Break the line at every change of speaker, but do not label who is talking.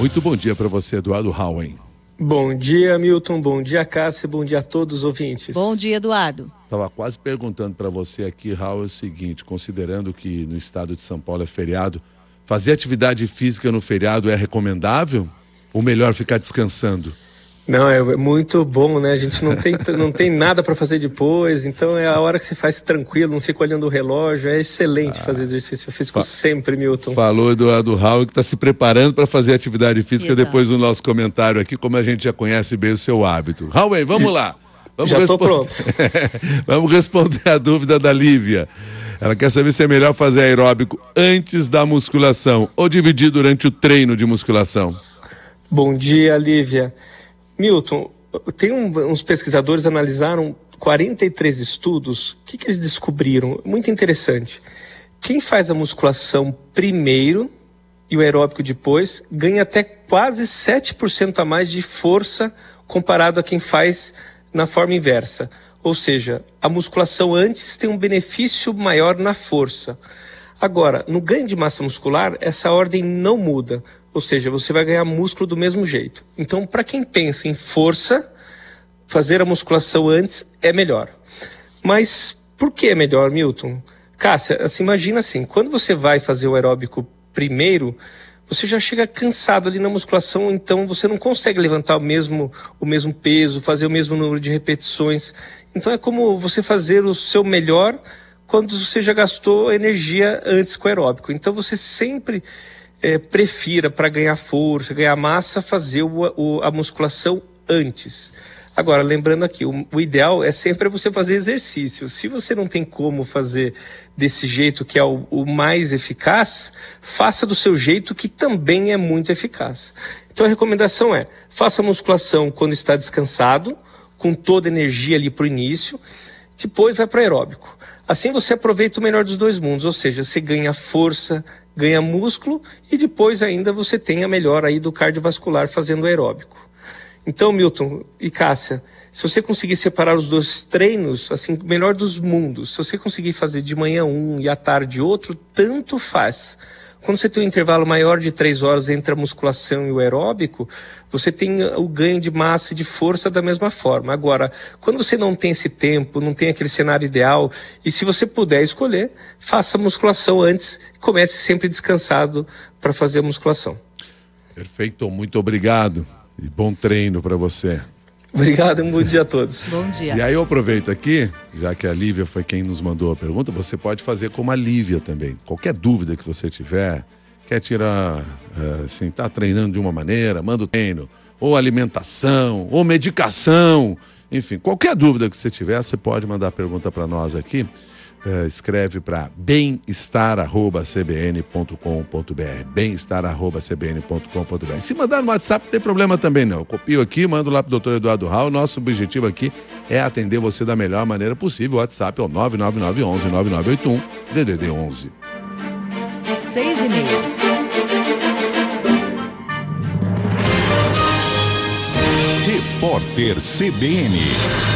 Muito bom dia para você, Eduardo Howen.
Bom dia, Milton. Bom dia, Cássia. Bom dia a todos os ouvintes.
Bom dia, Eduardo.
Estava quase perguntando para você aqui, Raul, é o seguinte: considerando que no estado de São Paulo é feriado, fazer atividade física no feriado é recomendável? Ou melhor ficar descansando?
Não, é muito bom, né? A gente não tem nada para fazer depois, então é a hora que você faz tranquilo, não fica olhando o relógio. É excelente fazer exercício físico sempre, Milton.
Falou Eduardo Howen, que está se preparando para fazer atividade física.
Exato.
Depois do nosso comentário aqui, como a gente já conhece bem o seu hábito. Howen, vamos lá.
Já estou pronto.
Vamos responder a dúvida da Lívia. Ela quer saber se é melhor fazer aeróbico antes da musculação ou dividir durante o treino de musculação.
Bom dia, Lívia. Milton, tem uns pesquisadores analisaram 43 estudos. O que eles descobriram? Muito interessante. Quem faz a musculação primeiro e o aeróbico depois ganha até quase 7% a mais de força comparado a quem faz na forma inversa. Ou seja, a musculação antes tem um benefício maior na força. Agora, no ganho de massa muscular, essa ordem não muda. Ou seja, você vai ganhar músculo do mesmo jeito. Então, para quem pensa em força, fazer a musculação antes é melhor. Mas por que é melhor, Milton? Cássia, imagina assim, quando você vai fazer o aeróbico primeiro, você já chega cansado ali na musculação, então você não consegue levantar o mesmo peso, fazer o mesmo número de repetições. Então é como você fazer o seu melhor quando você já gastou energia antes com o aeróbico. Então você sempre prefira, para ganhar força, ganhar massa, fazer a musculação antes. Agora, lembrando aqui, o ideal é sempre você fazer exercício. Se você não tem como fazer desse jeito, que é o mais eficaz, faça do seu jeito, que também é muito eficaz. Então a recomendação é, faça a musculação quando está descansado, com toda a energia ali para o início, depois vai para o aeróbico. Assim você aproveita o melhor dos dois mundos, ou seja, você ganha força, ganha músculo e depois ainda você tem a melhor aí do cardiovascular fazendo aeróbico. Então, Milton e Cássia, se você conseguir separar os dois treinos, o melhor dos mundos, se você conseguir fazer de manhã um e à tarde outro, tanto faz. Quando você tem um intervalo maior de 3 horas entre a musculação e o aeróbico, você tem o ganho de massa e de força da mesma forma. Agora, quando você não tem esse tempo, não tem aquele cenário ideal, e se você puder escolher, faça a musculação antes e comece sempre descansado para fazer a musculação.
Perfeito, muito obrigado e bom treino para você.
Obrigado, um bom dia a todos.
Bom dia.
E aí eu aproveito aqui, já que a Lívia foi quem nos mandou a pergunta, você pode fazer como a Lívia também. Qualquer dúvida que você tiver, quer tirar, tá treinando de uma maneira, manda o treino, ou alimentação, ou medicação, enfim, qualquer dúvida que você tiver, você pode mandar a pergunta para nós aqui. Escreve para bem-estar@cbn.com.br, bem-estar@cbn.com.br. Se mandar no WhatsApp, não tem problema também não. Eu copio aqui, mando lá pro Dr. Eduardo Howen. Nosso objetivo aqui é atender você da melhor maneira possível. O WhatsApp é o 99911-9981, DDD 11.
6:30.
Repórter CBN.